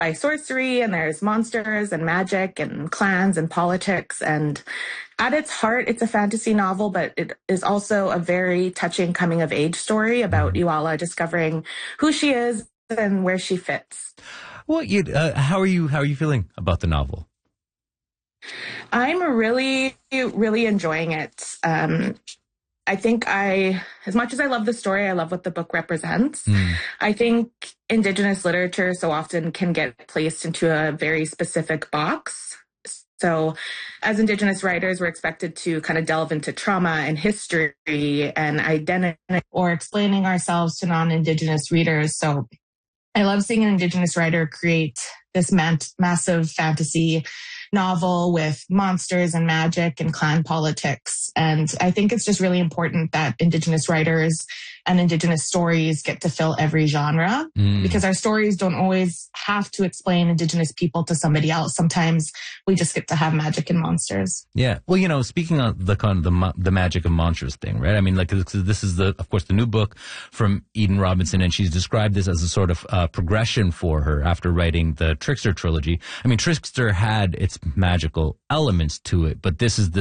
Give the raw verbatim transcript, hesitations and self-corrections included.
by sorcery, and there's monsters and magic and clans and politics. And at its heart, it's a fantasy novel, but it is also a very touching coming of age story about Uala discovering who she is and where she fits. Well, you, uh, how are you? How are you feeling about the novel? I'm really, really enjoying it. Um, I think I, as much as I love the story, I love what the book represents. Mm. I think Indigenous literature so often can get placed into a very specific box. So as Indigenous writers, we're expected to kind of delve into trauma and history and identity, or explaining ourselves to non-Indigenous readers. So I love seeing an Indigenous writer create this man- massive fantasy novel with monsters and magic and clan politics. And I think it's just really important that Indigenous writers and Indigenous stories get to fill every genre, mm. because our stories don't always have to explain Indigenous people to somebody else. Sometimes we just get to have magic and monsters. Yeah. Well, you know, speaking of the kind of the, the magic and monsters thing, right? I mean, like, this is the, of course, the new book from Eden Robinson, and she's described this as a sort of uh, progression for her after writing the Trickster trilogy. I mean, Trickster had its magical elements to it, but this is the